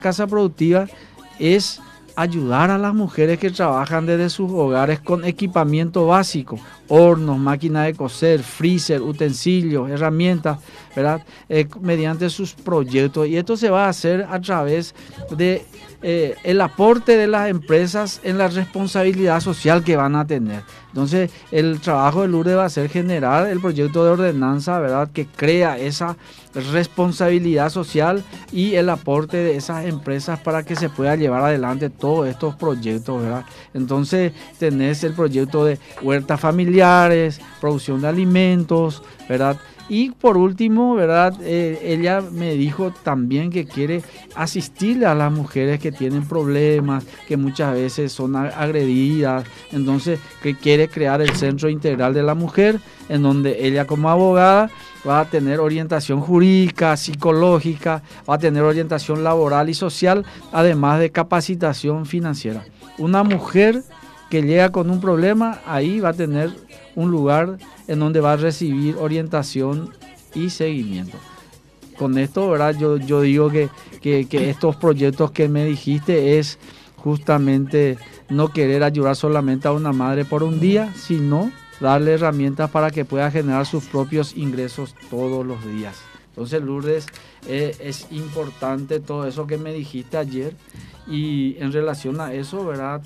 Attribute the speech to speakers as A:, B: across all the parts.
A: casa productiva es ayudar a las mujeres que trabajan desde sus hogares con equipamiento básico, hornos, máquinas de coser, freezer, utensilios, herramientas, ¿verdad? Mediante sus proyectos. Y esto se va a hacer a través de el aporte de las empresas en la responsabilidad social que van a tener. Entonces, el trabajo de Lourdes va a ser generar el proyecto de ordenanza, ¿verdad?, que crea esa responsabilidad social y el aporte de esas empresas para que se pueda llevar adelante todos estos proyectos, ¿verdad? Entonces, tenés el proyecto de huertas familiares, producción de alimentos, ¿verdad? Y por último, ¿verdad? Ella me dijo también que quiere asistirle a las mujeres que tienen problemas, que muchas veces son agredidas. Entonces, que quiere crear el Centro Integral de la Mujer, en donde ella como abogada va a tener orientación jurídica, psicológica, va a tener orientación laboral y social, además de capacitación financiera. Una mujer que llega con un problema, ahí va a tener un lugar en donde va a recibir orientación y seguimiento. Con esto, ¿verdad? Yo digo que estos proyectos que me dijiste es justamente no querer ayudar solamente a una madre por un día, sino darle herramientas para que pueda generar sus propios ingresos todos los días. Entonces, Lourdes, es importante todo eso que me dijiste ayer, y en relación a eso, ¿verdad?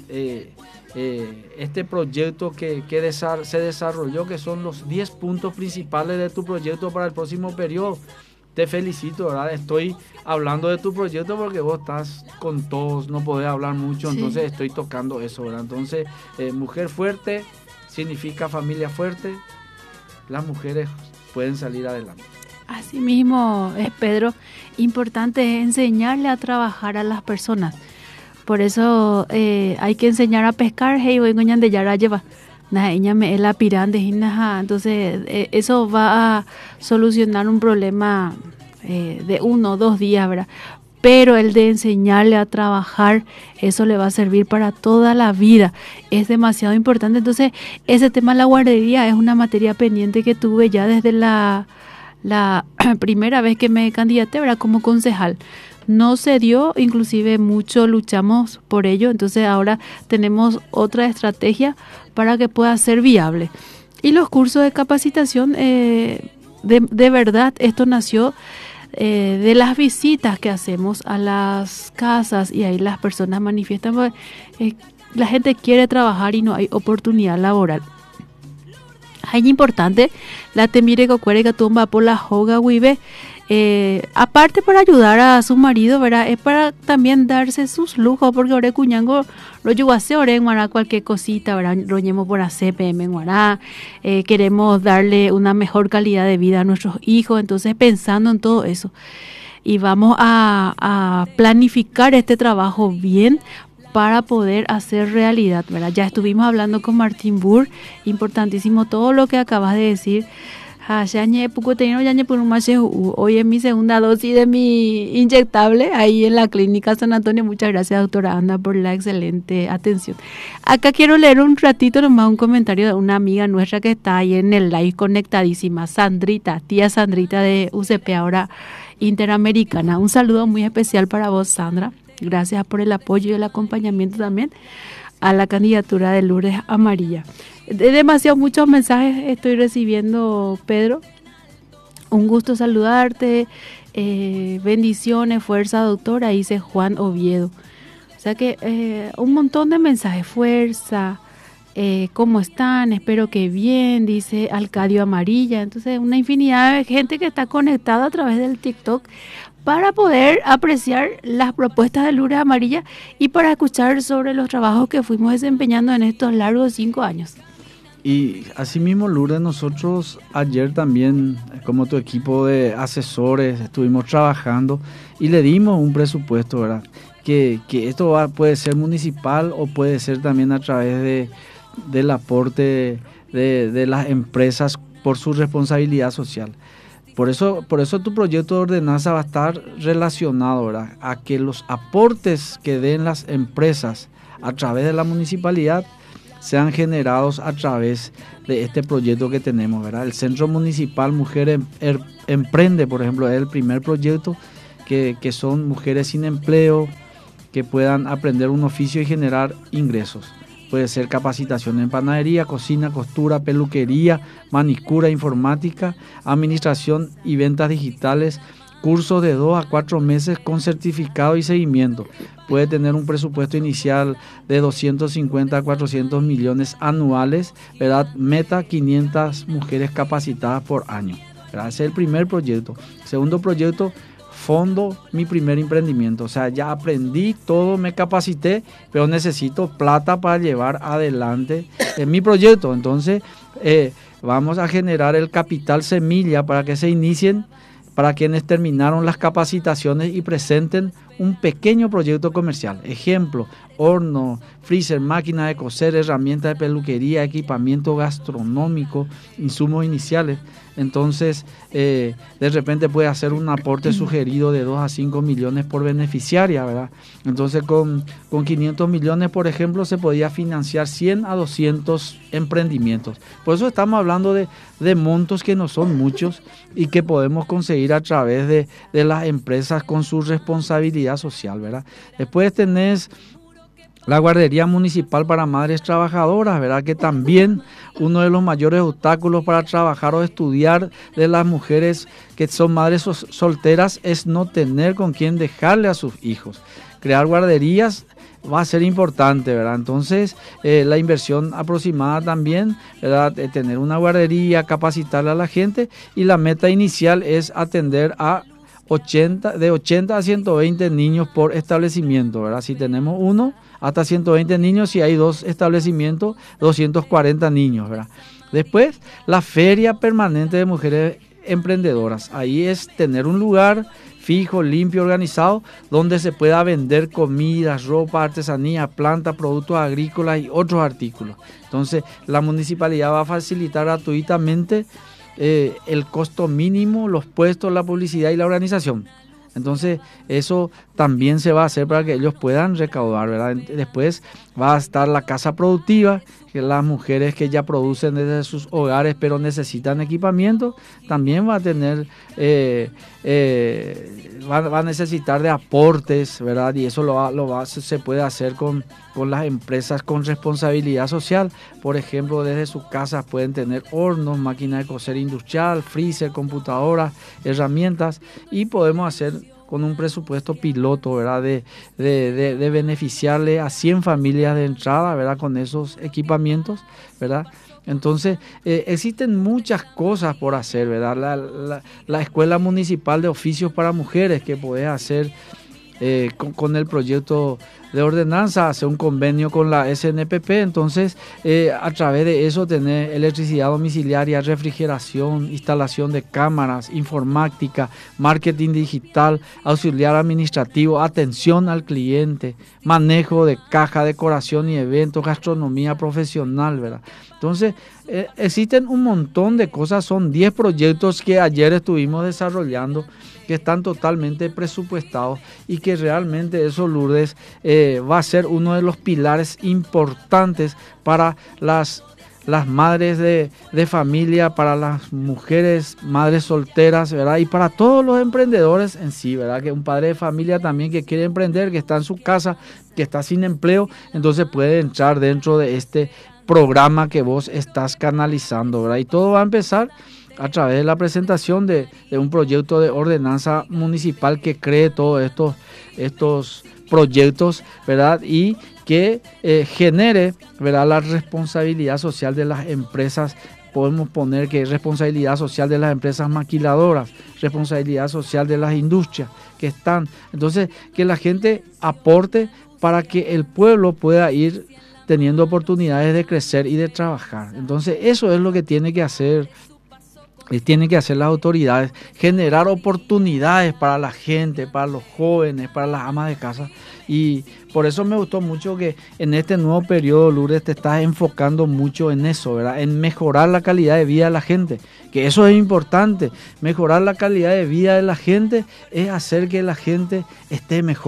A: Este proyecto que se desarrolló, que son los 10 puntos principales de tu proyecto para el próximo periodo. Te felicito, ¿verdad? Estoy hablando de tu proyecto porque vos estás con todos, no podés hablar mucho, sí. Entonces estoy tocando eso, ¿verdad? Entonces, mujer fuerte significa familia fuerte, las mujeres pueden salir adelante.
B: Así mismo es, Pedro. Importante es enseñarle a trabajar a las personas. Por eso hay que enseñar a pescar. Entonces eso va a solucionar un problema de 1 o 2 días, ¿verdad? Pero el de enseñarle a trabajar, eso le va a servir para toda la vida. Es demasiado importante. Entonces, ese tema de la guardería es una materia pendiente que tuve ya desde la primera vez que me candidaté, ¿verdad?, como concejal. No se dio, inclusive mucho luchamos por ello. Entonces, ahora tenemos otra estrategia para que pueda ser viable. Y los cursos de capacitación, de verdad, esto nació de las visitas que hacemos a las casas, y ahí las personas manifiestan, la gente quiere trabajar y no hay oportunidad laboral. Es importante la temire que cuere que tumba por la joga wibe, aparte para ayudar a su marido, ¿verdad? Es para también darse sus lujos, porque ahora cuñango lo yuase ahora en guará cualquier cosita, ¿verdad? Roñemos por ACPM en guará, queremos darle una mejor calidad de vida a nuestros hijos. Entonces, pensando en todo eso, y vamos a planificar este trabajo bien para poder hacer realidad, ¿verdad? Ya estuvimos hablando con Martín Burr, importantísimo todo lo que acabas de decir. Hoy es mi segunda dosis de mi inyectable ahí en la clínica San Antonio. Muchas gracias, doctora Ana, por la excelente atención. Acá quiero leer un ratito nomás un comentario de una amiga nuestra que está ahí en el live conectadísima, Sandrita, tía Sandrita de UCP, ahora Interamericana. Un saludo muy especial para vos, Sandra. Gracias por el apoyo y el acompañamiento también a la candidatura de Lourdes Amarilla. Demasiados muchos mensajes estoy recibiendo, Pedro. Un gusto saludarte. Bendiciones, fuerza, doctora, dice Juan Oviedo. O sea que un montón de mensajes. Fuerza, ¿cómo están? Espero que bien, dice Alcadio Amarilla. Entonces, una infinidad de gente que está conectada a través del TikTok para poder apreciar las propuestas de Lourdes Amarilla y para escuchar sobre los trabajos que fuimos desempeñando en estos largos 5 años.
A: Y asimismo, Lourdes, nosotros ayer también, como tu equipo de asesores, estuvimos trabajando y le dimos un presupuesto, ¿verdad? Que esto puede ser municipal o puede ser también a través del aporte de las empresas por su responsabilidad social. Por eso tu proyecto de ordenanza va a estar relacionado, ¿verdad?, a que los aportes que den las empresas a través de la municipalidad sean generados a través de este proyecto que tenemos, ¿verdad? El Centro Municipal Mujer Emprende, por ejemplo, es el primer proyecto que son mujeres sin empleo, que puedan aprender un oficio y generar ingresos. Puede ser capacitación en panadería, cocina, costura, peluquería, manicura, informática, administración y ventas digitales, cursos de 2 a 4 meses con certificado y seguimiento. Puede tener un presupuesto inicial de 250 a 400 millones anuales, ¿verdad? Meta 500 mujeres capacitadas por año, ¿verdad? Ese es el primer proyecto. Segundo proyecto, fondo mi primer emprendimiento. O sea, ya aprendí todo, me capacité, pero necesito plata para llevar adelante mi proyecto. Entonces, vamos a generar el capital semilla para que se inicien, para quienes terminaron las capacitaciones y presenten un pequeño proyecto comercial. Ejemplo, horno, freezer, máquina de coser, herramientas de peluquería, equipamiento gastronómico, insumos iniciales. Entonces, de repente puede hacer un aporte sugerido de 2 a 5 millones por beneficiaria, ¿verdad? Entonces, con 500 millones, por ejemplo, se podía financiar 100 a 200 emprendimientos. Por eso estamos hablando de montos que no son muchos y que podemos conseguir a través de las empresas con su responsabilidad social, ¿verdad? Después tenés la guardería municipal para madres trabajadoras, ¿verdad? Que también uno de los mayores obstáculos para trabajar o estudiar de las mujeres que son madres solteras es no tener con quién dejarle a sus hijos. Crear guarderías va a ser importante, ¿verdad? Entonces, la inversión aproximada también, ¿verdad? Tener una guardería, capacitarle a la gente, y la meta inicial es atender a de 80 a 120 niños por establecimiento, ¿verdad? Si tenemos uno, hasta 120 niños, si hay 2 establecimientos, 240 niños, ¿verdad? Después, la feria permanente de mujeres emprendedoras. Ahí es tener un lugar fijo, limpio, organizado, donde se pueda vender comida, ropa, artesanía, plantas, productos agrícolas y otros artículos. Entonces, la municipalidad va a facilitar gratuitamente el costo mínimo, los puestos, la publicidad y la organización. Entonces, eso también se va a hacer para que ellos puedan recaudar, ¿verdad? Después va a estar la casa productiva, que las mujeres que ya producen desde sus hogares pero necesitan equipamiento, también va a tener, va a necesitar de aportes, ¿verdad? Y eso se puede hacer con las empresas con responsabilidad social. Por ejemplo, desde sus casas pueden tener hornos, máquinas de coser industrial, freezer, computadoras, herramientas, y podemos hacer con un presupuesto piloto, ¿verdad? De beneficiarle a 100 familias de entrada, ¿verdad? Con esos equipamientos, ¿verdad? Entonces, existen muchas cosas por hacer, ¿verdad? La Escuela Municipal de Oficios para Mujeres, que podés hacer con el proyecto de ordenanza, hacer un convenio con la SNPP. Entonces, a través de eso tener electricidad domiciliaria, refrigeración, instalación de cámaras, informática, marketing digital, auxiliar administrativo, atención al cliente, manejo de caja, decoración y eventos, gastronomía profesional, ¿verdad? Entonces, existen un montón de cosas. Son 10 proyectos que ayer estuvimos desarrollando, que están totalmente presupuestados, y que realmente eso, Lourdes, va a ser uno de los pilares importantes para las madres de familia, para las mujeres, madres solteras, ¿verdad? Y para todos los emprendedores en sí, ¿verdad? Que un padre de familia también que quiere emprender, que está en su casa, que está sin empleo, entonces puede entrar dentro de este programa que vos estás canalizando, ¿verdad? Y todo va a empezar a través de la presentación de un proyecto de ordenanza municipal que cree todos estos proyectos, ¿verdad? Y que genere, ¿verdad?, la responsabilidad social de las empresas. Podemos poner que es responsabilidad social de las empresas maquiladoras, responsabilidad social de las industrias que están. Entonces, que la gente aporte para que el pueblo pueda ir teniendo oportunidades de crecer y de trabajar. Entonces, eso es lo que tienen que hacer las autoridades, generar oportunidades para la gente, para los jóvenes, para las amas de casa. Y por eso me gustó mucho que en este nuevo periodo, Lourdes, te estás enfocando mucho en eso, ¿verdad? En mejorar la calidad de vida de la gente, que eso es importante. Mejorar la calidad de vida de la gente es hacer que la gente esté mejor,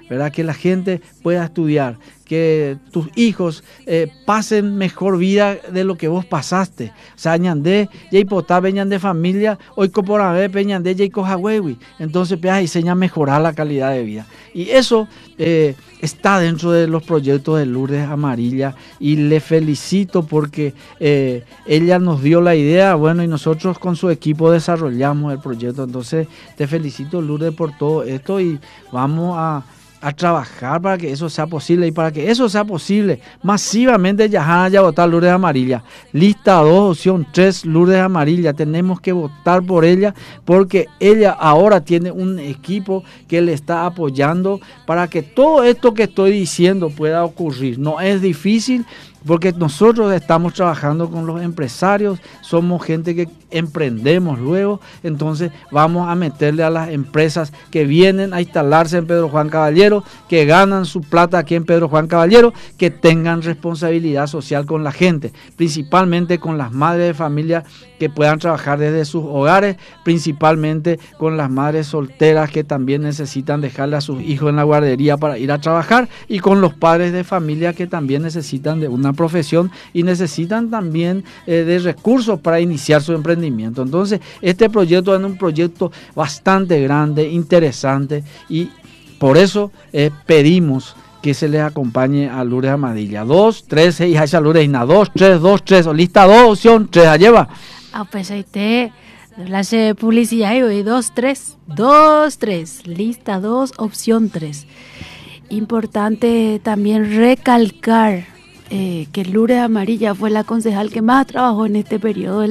A: ¿verdad? Que la gente pueda estudiar, que tus hijos pasen mejor vida de lo que vos pasaste. O sea, ñandé, ya hipotá, veñan de familia, hoy coporabé, peñandé, ya cojahuewi. Entonces, pues, enseña a mejorar la calidad de vida. Y eso está dentro de los proyectos de Lourdes Amarilla, y le felicito porque ella nos dio la idea, bueno, y nosotros con su equipo desarrollamos el proyecto. Entonces, te felicito, Lourdes, por todo esto, y vamos a trabajar para que eso sea posible, y para que eso sea posible masivamente ya votar Lourdes Amarilla. Lista 2, opción 3, Lourdes Amarilla. Tenemos que votar por ella porque ella ahora tiene un equipo que le está apoyando para que todo esto que estoy diciendo pueda ocurrir. No es difícil, porque nosotros estamos trabajando con los empresarios, somos gente que emprendemos luego, entonces vamos a meterle a las empresas que vienen a instalarse en Pedro Juan Caballero, que ganan su plata aquí en Pedro Juan Caballero, que tengan responsabilidad social con la gente, principalmente con las madres de familia que puedan trabajar desde sus hogares, principalmente con las madres solteras que también necesitan dejarle a sus hijos en la guardería para ir a trabajar, y con los padres de familia que también necesitan de una profesión y necesitan también de recursos para iniciar su emprendimiento. Entonces, este proyecto es un proyecto bastante grande, interesante, y por eso pedimos que se les acompañe a Lourdes Amarilla. 2, 3, 6, Hacha Lourdes, 2, 3, 2, 3, lista 2, opción 3, lleva.
B: Pues ahí te hace publicidad y hoy 2, 3, 2, 3, lista 2, opción 3. Importante también recalcar que Lourdes Amarilla fue la concejal que más trabajó en este periodo,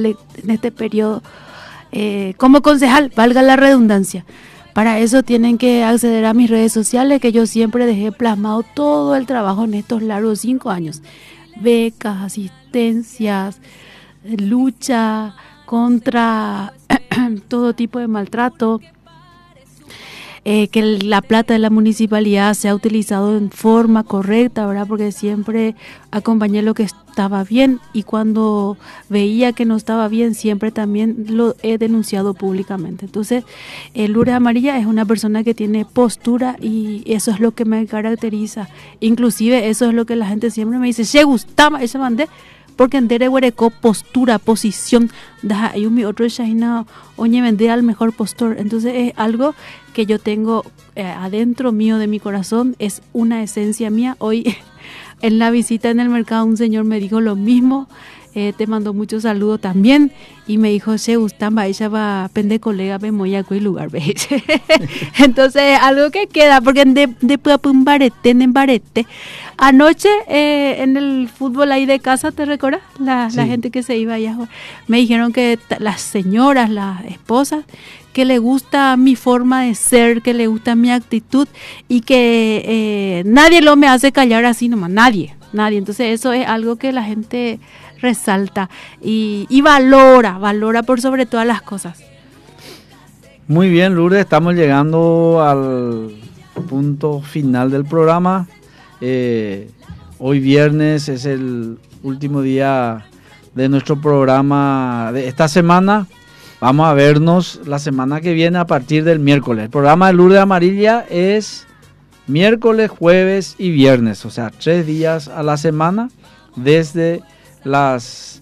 B: como concejal, valga la redundancia. Para eso tienen que acceder a mis redes sociales, que yo siempre dejé plasmado todo el trabajo en estos largos 5 años. Becas, asistencias, lucha contra todo tipo de maltrato, que la plata de la municipalidad se ha utilizado en forma correcta, ¿verdad? Porque siempre acompañé lo que estaba bien, y cuando veía que no estaba bien, siempre también lo he denunciado públicamente. Entonces, Lourdes Amarilla es una persona que tiene postura, y eso es lo que me caracteriza. Inclusive eso es lo que la gente siempre me dice: "Se gustaba ese mandé", porque entere huereco postura, posición, da hay un mi otro shahina oñe vende al mejor postor. Entonces es algo que yo tengo adentro mío de mi corazón, es una esencia mía. Hoy en la visita en el mercado un señor me dijo lo mismo, te mandó muchos saludos también, y me dijo: "Se gustan, ella va pende colega, me voy a cuál lugar", ¿ves? Entonces algo que queda, porque en barete. Anoche en el fútbol ahí de casa, ¿te recuerdas? La gente que se iba allá a jugar. Me dijeron que las señoras, las esposas, que le gusta mi forma de ser, que le gusta mi actitud, y que nadie lo me hace callar así nomás, nadie. Entonces eso es algo que la gente resalta y valora por sobre todas las cosas.
A: Muy bien, Lourdes, estamos llegando al punto final del programa. Hoy viernes es el último día de nuestro programa de esta semana. Vamos a vernos la semana que viene a partir del miércoles. El programa de Lourdes Amarilla es miércoles, jueves y viernes, o sea, 3 días a la semana, desde las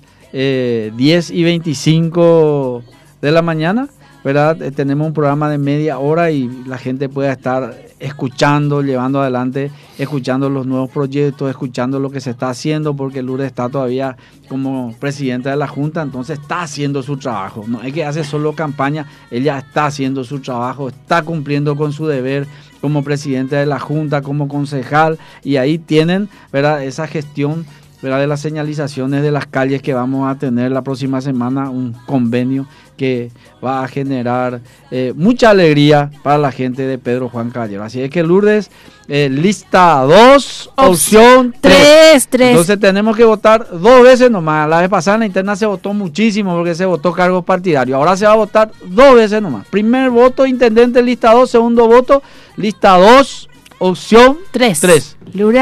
A: 10:25 de la mañana, ¿verdad? Tenemos un programa de media hora y la gente puede estar escuchando, llevando adelante, escuchando los nuevos proyectos, escuchando lo que se está haciendo, porque Lourdes está todavía como presidenta de la Junta, entonces está haciendo su trabajo. No es que hace solo campaña, ella está haciendo su trabajo, está cumpliendo con su deber como presidenta de la Junta, como concejal, y ahí tienen, ¿verdad?, esa gestión, ¿verdad?, de las señalizaciones de las calles que vamos a tener la próxima semana, un convenio que va a generar mucha alegría para la gente de Pedro Juan Caballero. Así es que, Lourdes, lista 2, opción 3. Entonces tenemos que votar 2 veces nomás. La vez pasada en la interna se votó muchísimo porque se votó cargos partidarios. Ahora se va a votar 2 veces nomás. Primer voto, intendente, lista 2. Segundo voto, lista 2, opción 3.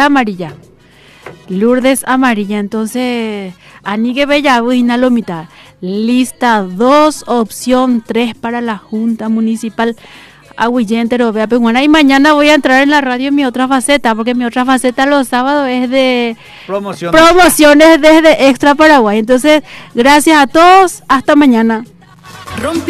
B: Lourdes Amarilla, entonces, Anigue Bella, Lomita, lista 2, opción 3 para la Junta Municipal. Aguillentero, vea, Pehuana. Y mañana voy a entrar en la radio en mi otra faceta, porque mi otra faceta los sábados es de promociones desde Extra Paraguay. Entonces, gracias a todos, hasta mañana.